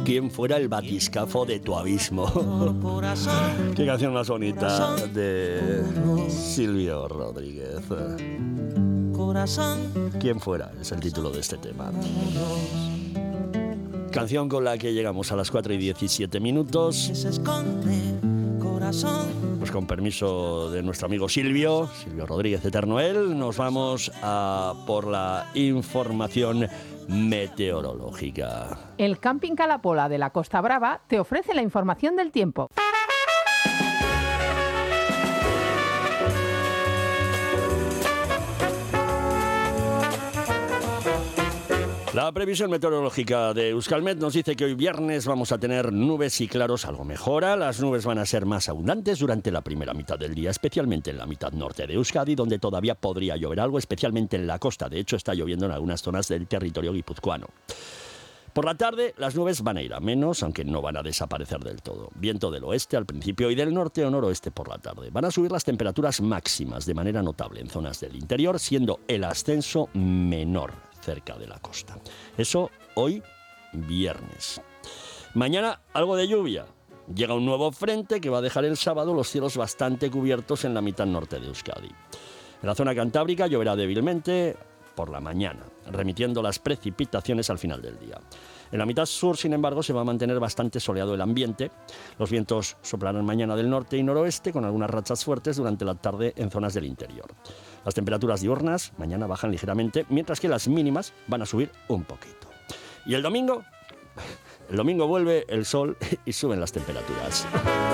¿Quién fuera el batiscafo de tu abismo? Qué canción más bonita de Silvio Rodríguez. ¿Quién fuera? Es el título de este tema. Canción con la que llegamos a las 4:17. Pues con permiso de nuestro amigo Silvio Rodríguez Eterno él, nos vamos a por la información meteorológica. El Camping Calapola de la Costa Brava te ofrece la información del tiempo. La previsión meteorológica de Euskalmet nos dice que hoy viernes vamos a tener nubes y claros, algo mejora. Las nubes van a ser más abundantes durante la primera mitad del día, especialmente en la mitad norte de Euskadi, donde todavía podría llover algo, especialmente en la costa. De hecho, está lloviendo en algunas zonas del territorio guipuzcoano. Por la tarde, las nubes van a ir a menos, aunque no van a desaparecer del todo. Viento del oeste al principio y del norte o noroeste por la tarde. Van a subir las temperaturas máximas de manera notable en zonas del interior, siendo el ascenso menor cerca de la costa. Eso hoy, viernes. Mañana, algo de lluvia. Llega un nuevo frente que va a dejar el sábado los cielos bastante cubiertos en la mitad norte de Euskadi. En la zona cantábrica lloverá débilmente por la mañana, remitiendo las precipitaciones al final del día. En la mitad sur, sin embargo, se va a mantener bastante soleado el ambiente. Los vientos soplarán mañana del norte y noroeste, con algunas rachas fuertes durante la tarde en zonas del interior. Las temperaturas diurnas mañana bajan ligeramente, mientras que las mínimas van a subir un poquito. ¿Y el domingo? El domingo vuelve el sol y suben las temperaturas.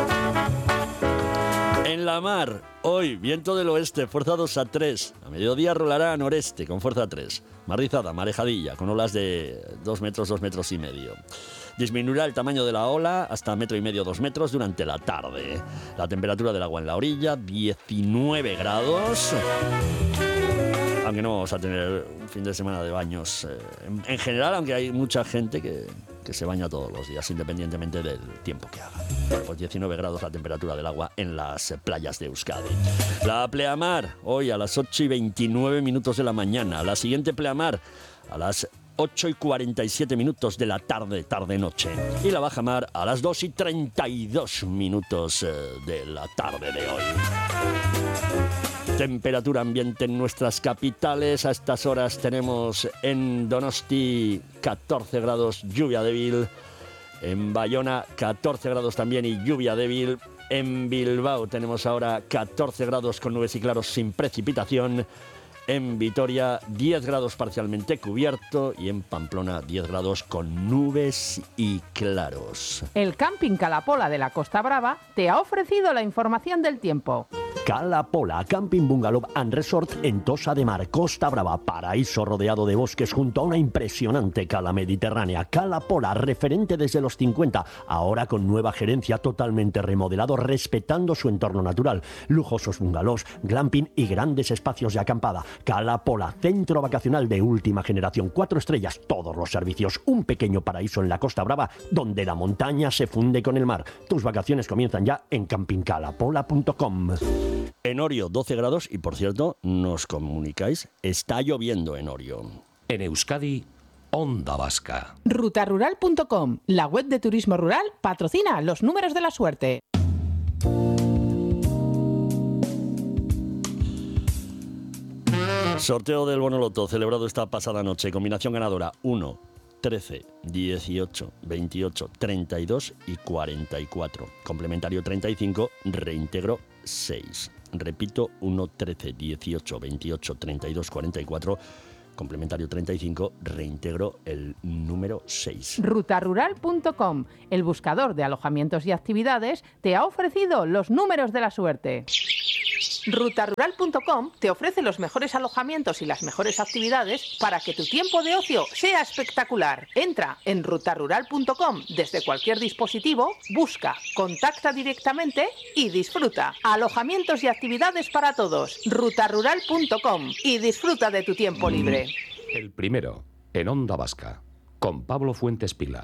En la mar, hoy, viento del oeste, fuerza 2 a 3. A mediodía rolará a noreste, con fuerza 3. Mar rizada, marejadilla, con olas de 2 metros, 2 metros y medio. Disminuirá el tamaño de la ola hasta 1,5 metros, 2 metros durante la tarde. La temperatura del agua en la orilla, 19 grados. Aunque no vamos a tener un fin de semana de baños en general, aunque hay mucha gente que se baña todos los días, independientemente del tiempo que haga. Bueno, pues 19 grados la temperatura del agua en las playas de Euskadi. La pleamar, hoy a las 8:29 de la mañana. La siguiente pleamar a las 8:47 de la tarde-noche. Y la bajamar a las 2:32 de la tarde de hoy. Temperatura ambiente en nuestras capitales. A estas horas tenemos en Donosti 14 grados, lluvia débil. En Bayona 14 grados también y lluvia débil. En Bilbao tenemos ahora 14 grados con nubes y claros sin precipitación. En Vitoria 10 grados parcialmente cubierto y en Pamplona 10 grados con nubes y claros. El Camping Calapola de la Costa Brava te ha ofrecido la información del tiempo. Calapola, Camping Bungalow and Resort en Tossa de Mar, Costa Brava, paraíso rodeado de bosques junto a una impresionante cala mediterránea. Calapola, referente desde los 50, ahora con nueva gerencia, totalmente remodelado, respetando su entorno natural. Lujosos bungalows, glamping y grandes espacios de acampada. Calapola, centro vacacional de última generación, 4 estrellas, todos los servicios, un pequeño paraíso en la Costa Brava, donde la montaña se funde con el mar. Tus vacaciones comienzan ya en campingcalapola.com. En Orio 12 grados y, por cierto, nos comunicáis, está lloviendo en Orio. En Euskadi, Onda Vasca. Rutarural.com, la web de turismo rural, patrocina los números de la suerte. Sorteo del Bono Loto celebrado esta pasada noche. Combinación ganadora 1, 13, 18, 28, 32 y 44. Complementario 35, reintegro 6. Repito, 1, 13, 18, 28, 32, 44. Complementario 35, reintegro el número 6. Rutarural.com, el buscador de alojamientos y actividades, te ha ofrecido los números de la suerte. Rutarural.com te ofrece los mejores alojamientos y las mejores actividades para que tu tiempo de ocio sea espectacular. Entra en rutarural.com desde cualquier dispositivo, busca, contacta directamente y disfruta. Alojamientos y actividades para todos. Rutarural.com y disfruta de tu tiempo libre. El primero, en Onda Vasca, con Pablo Fuentes Pila.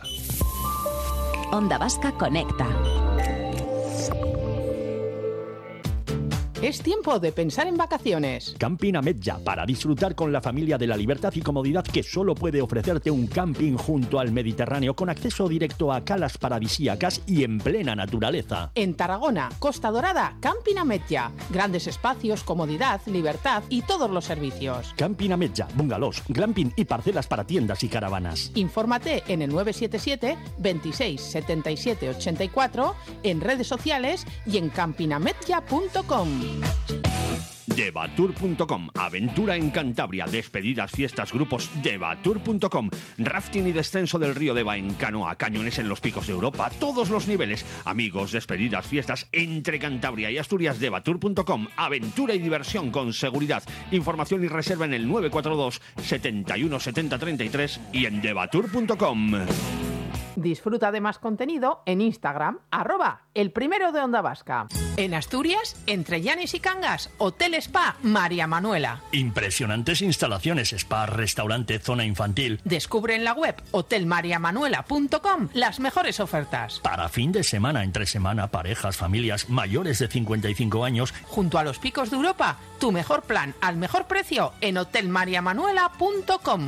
Onda Vasca conecta. Es tiempo de pensar en vacaciones. Camping Ametlla, para disfrutar con la familia de la libertad y comodidad que solo puede ofrecerte un camping junto al Mediterráneo, con acceso directo a calas paradisíacas y en plena naturaleza. En Tarragona, Costa Dorada, Camping Ametlla. Grandes espacios, comodidad, libertad y todos los servicios. Camping Ametlla, bungalows, glamping y parcelas para tiendas y caravanas. Infórmate en el 977 26 77 84, en redes sociales y en campingametlla.com. Devatour.com, aventura en Cantabria, despedidas, fiestas, grupos. Devatour.com, rafting y descenso del río Deva en canoa, cañones en los picos de Europa, todos los niveles. Amigos, despedidas, fiestas entre Cantabria y Asturias. Devatour.com, aventura y diversión con seguridad. Información y reserva en el 942 71 70 33 y en Devatour.com. Disfruta de más contenido en Instagram, @elprimerodeondavasca. En Asturias, entre Llanes y Cangas, Hotel Spa María Manuela. Impresionantes instalaciones, spa, restaurante, zona infantil. Descubre en la web hotelmariamanuela.com las mejores ofertas. Para fin de semana, entre semana, parejas, familias mayores de 55 años. Junto a los picos de Europa, tu mejor plan al mejor precio en hotelmariamanuela.com.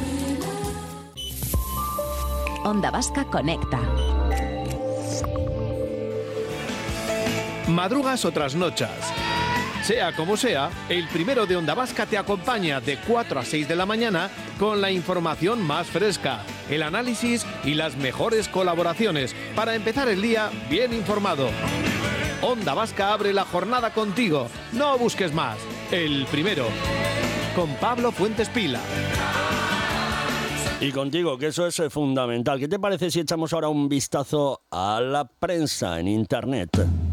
Onda Vasca Conecta. Madrugas o trasnochas. Sea como sea, el primero de Onda Vasca te acompaña de 4 a 6 de la mañana con la información más fresca, el análisis y las mejores colaboraciones para empezar el día bien informado. Onda Vasca abre la jornada contigo. No busques más. El primero. Con Pablo Fuentes Pila. Y contigo, que eso es fundamental. ¿Qué te parece si echamos ahora un vistazo a la prensa en Internet?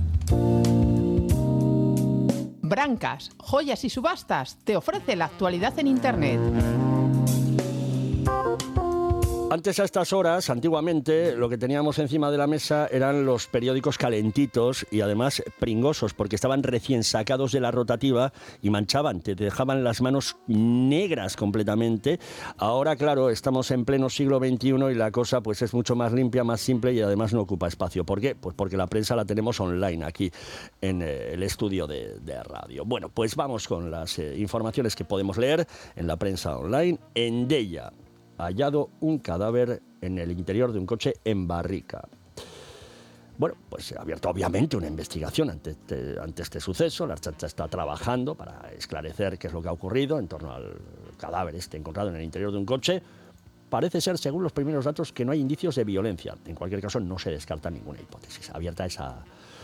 Brancas, joyas y subastas te ofrece la actualidad en Internet. Antes, a estas horas, antiguamente, lo que teníamos encima de la mesa eran los periódicos calentitos y además pringosos, porque estaban recién sacados de la rotativa y manchaban, te dejaban las manos negras completamente. Ahora, claro, estamos en pleno siglo XXI y la cosa pues es mucho más limpia, más simple y además no ocupa espacio. ¿Por qué? Pues porque la prensa la tenemos online aquí en el estudio de radio. Bueno, pues vamos con las informaciones que podemos leer en la prensa online. Endella: hallado un cadáver en el interior de un coche en Barrica. Bueno, pues se ha abierto obviamente una investigación ante este suceso. La Ertzaintza está trabajando para esclarecer qué es lo que ha ocurrido en torno al cadáver encontrado en el interior de un coche. Parece ser, según los primeros datos, que no hay indicios de violencia. En cualquier caso, no se descarta ninguna hipótesis. Abierta esa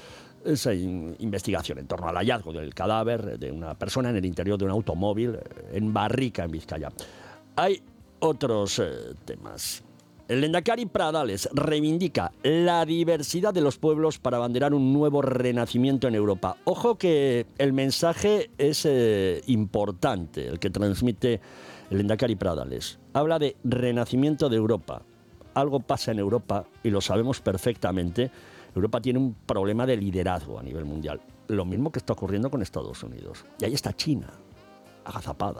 investigación en torno al hallazgo del cadáver de una persona en el interior de un automóvil en Barrica, en Vizcaya. Hay otros temas. El Lehendakari Pradales reivindica la diversidad de los pueblos para abanderar un nuevo renacimiento en Europa. Ojo que el mensaje es importante, el que transmite el Lehendakari Pradales. Habla de renacimiento de Europa. Algo pasa en Europa y lo sabemos perfectamente. Europa tiene un problema de liderazgo a nivel mundial. Lo mismo que está ocurriendo con Estados Unidos. Y ahí está China, agazapada.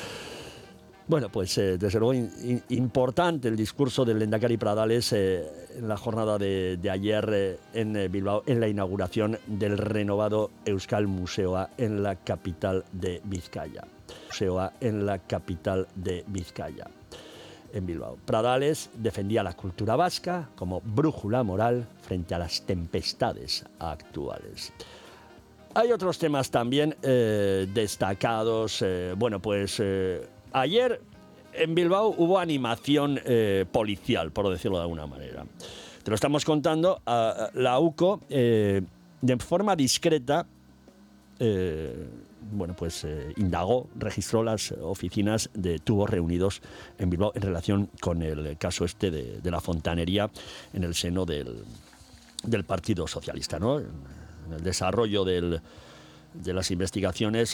Bueno, pues desde luego importante el discurso del Lehendakari Pradales en la jornada de ayer en Bilbao, en la inauguración del renovado Euskal Museoa en la capital de Vizcaya. Museoa en la capital de Vizcaya, en Bilbao. Pradales defendía la cultura vasca como brújula moral frente a las tempestades actuales. Hay otros temas también destacados. Bueno, pues ayer en Bilbao hubo animación policial, por decirlo de alguna manera. Te lo estamos contando. La UCO, de forma discreta, bueno, pues indagó, registró las oficinas de tubos reunidos en Bilbao en relación con el caso este de la fontanería en el seno del Partido Socialista, ¿no? En el desarrollo de las investigaciones